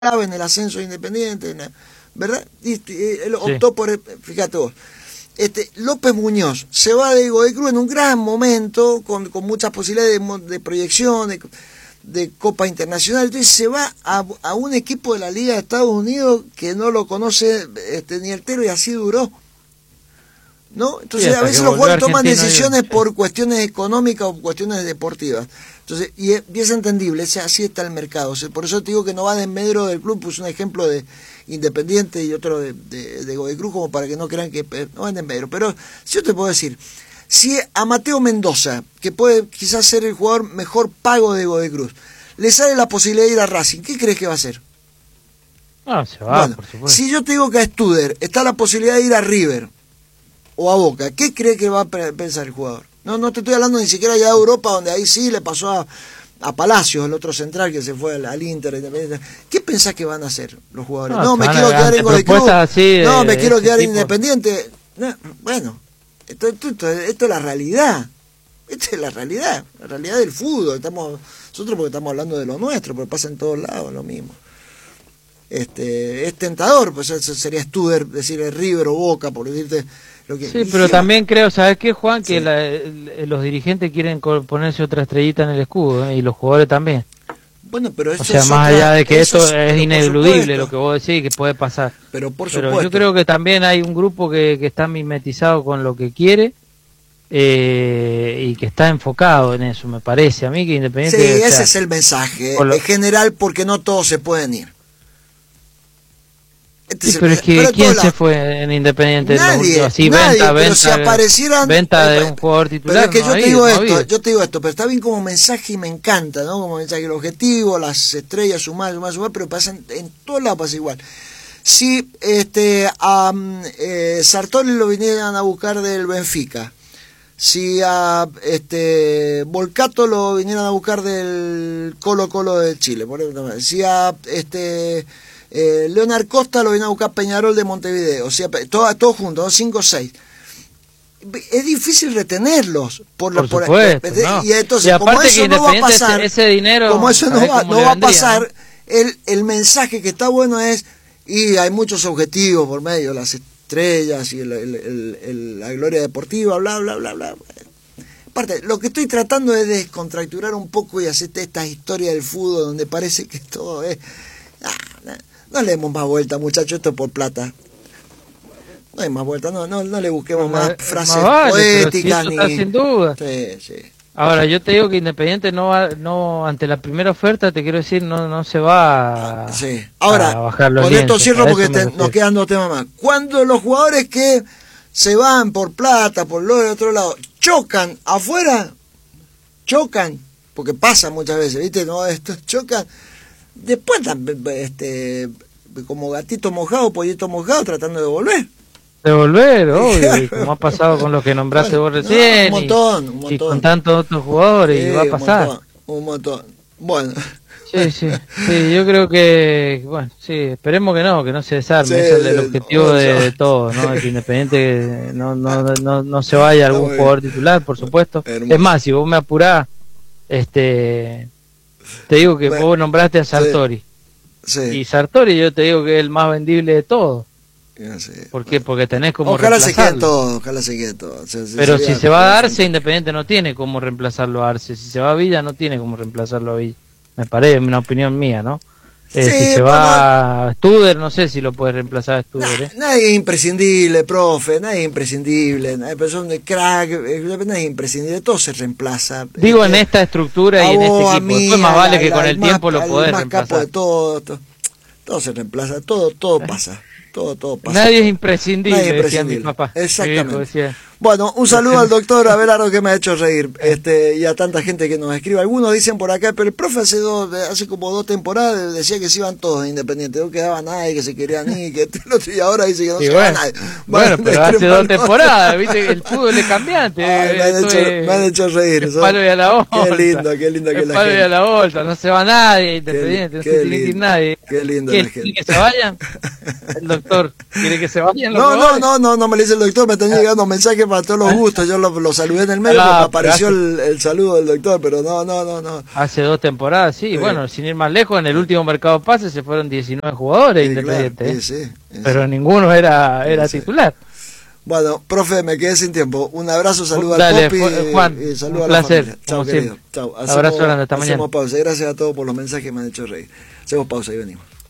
clave en el ascenso de Independiente, ¿verdad? Él Sí. optó por, fíjate vos, López Muñoz se va de Godoy Cruz en un gran momento, con muchas posibilidades de proyección, de Copa Internacional. Entonces se va a un equipo de la Liga de Estados Unidos que no lo conoce ni el Tero, y así duró, ¿no? Entonces Sí, a veces los volvió jugadores toman Argentino decisiones por cuestiones económicas o cuestiones deportivas. Entonces, y es entendible, así está el mercado. O sea, por eso te digo que no va de medro del club. Puse un ejemplo de Independiente y otro de Godoy Cruz, como para que no crean que no van de medro. Pero si yo te puedo decir, si a Mateo Mendoza, que puede quizás ser el jugador mejor pago de Godoy Cruz, le sale la posibilidad de ir a Racing, ¿qué crees que va a hacer? No, se va, Bueno, por supuesto. si yo te digo que a Studer está la posibilidad de ir a River o a Boca, ¿qué cree que va a pensar el jugador? No te estoy hablando ni siquiera ya de Europa, donde ahí sí le pasó a Palacios, el otro central que se fue al Inter. ¿Qué pensás que van a hacer los jugadores? No, me quiero quedar en Godoy Cruz. No, me quiero quedar en Independiente. No, bueno, esto es la realidad. Esta es la realidad del fútbol. Nosotros porque estamos hablando de lo nuestro, porque pasa en todos lados lo mismo. Es tentador, pues eso sería Studer, decir River o Boca, por decirte lo que... Sí, pero también creo, ¿sabes qué, Juan? Que Sí. los dirigentes quieren ponerse otra estrellita en el escudo, y los jugadores también. Bueno, pero eso o sea, es más allá de que esto es ineludible, lo que vos decís, que puede pasar. Pero por Pero supuesto. yo creo que también hay un grupo que está mimetizado con lo que quiere, y que está enfocado en eso, me parece a mí, que Independiente... Sí, o sea, ese es el mensaje, en general, porque no todos se pueden ir. Sí, pero es que ¿quién se fue en Independiente? Nadie, así, nadie, pero si aparecieran... Venta de un jugador titular. Pero es que yo te digo esto, pero está bien como mensaje y me encanta, ¿no? Como mensaje, el objetivo, las estrellas, sumar, pero pasa en todos lados pasa igual. Si a Sartori lo vinieran a buscar del Benfica, si a Volcato lo vinieran a buscar del Colo-Colo de Chile, por ejemplo, si a Leonard Costa lo viene a buscar Peñarol de Montevideo, o sea, todos juntos, ¿no? 5 o 6. Es difícil retenerlos por supuesto, no. Y entonces, y aparte como eso no va a pasar, ese dinero, como eso no va a pasar, ¿no? el mensaje que está bueno es, y hay muchos objetivos por medio, las estrellas y la gloria deportiva, bla, bla, bla, bla. Aparte, lo que estoy tratando es descontracturar un poco y hacer esta historia del fútbol donde parece que todo es... No le demos más vuelta, muchachos, esto es por plata. No hay más vuelta, no le busquemos más frases poéticas ni... Sin duda. Sí. Ahora, yo te digo que Independiente no ante la primera oferta, te quiero decir, no se va a, sí. Ahora, a bajar los con lienzos, esto cierro porque nos quedan 2 temas más. Cuando los jugadores que se van por plata, por lo del otro lado, chocan afuera, porque pasa muchas veces, ¿viste? No, chocan. Después, como gatito mojado, pollito mojado, tratando de volver. Obvio, y como ha pasado con los que nombraste vos recién, un montón. Y con tantos otros jugadores, sí, y va a pasar. Un montón. Bueno. Sí, yo creo que, bueno, sí, esperemos que no se desarme, sí, ese es el objetivo de todo, ¿no? Que Independiente no se vaya algún jugador titular, por supuesto. Hermoso. Es más, si vos me apurás, te digo que vos nombraste a Sartori. Sí. Y Sartori yo te digo que es el más vendible de todos. Sí. ¿Por qué? Porque tenés como ojalá se quede reemplazarlo. todo. Pero si se va a Arce, Independiente no tiene cómo reemplazarlo a Arce. Si se va a Villa, no tiene cómo reemplazarlo a Villa. Me parece, una opinión mía, ¿no? Si se va a Studer, no sé si lo puede reemplazar a Studer. Nadie es imprescindible, profe, nadie es imprescindible. Hay personas de crack, nadie es imprescindible, todo se reemplaza. Digo, en esta estructura y en este equipo. Después más vale que con el tiempo lo podés reemplazar. Capo de todo se reemplaza, todo pasa. Todo pasa. Nadie es imprescindible, decía mi papá. Exactamente. Bueno, un saludo al doctor Abelardo, que me ha hecho reír, y a tanta gente que nos escribe. Algunos dicen por acá, pero el profe hace como 2 temporadas decía que se iban todos Independientes, no quedaba nadie, que se querían ir, y ahora dice que no se va nadie. Bueno, pero hace 2 temporadas, viste, el fútbol es cambiante. Me han hecho reír. El palo y a la bolsa. Qué lindo que el la palo gente. y a la bolsa, no se va nadie Independiente, no se tiene que ir nadie. Qué lindo la gente. ¿Quiere que se vayan? El doctor, ¿quiere que se vayan? No me lo dice el doctor, me están llegando mensajes para todos los gustos, yo lo saludé en el medio porque apareció el saludo del doctor, pero no. Hace 2 temporadas, sí, bueno, sin ir más lejos, en el último mercado de pases se fueron 19 jugadores Independiente, claro, pero ninguno era titular. Bueno, profe, me quedé sin tiempo. Un abrazo, saludo Dale, al Popi Juan, y saludo un a la placer, familia. Chao, como querido. siempre. Chao. Abrazo grande, hasta mañana. Hacemos pausa. Gracias a todos por los mensajes que me han hecho reír. Hacemos pausa y venimos.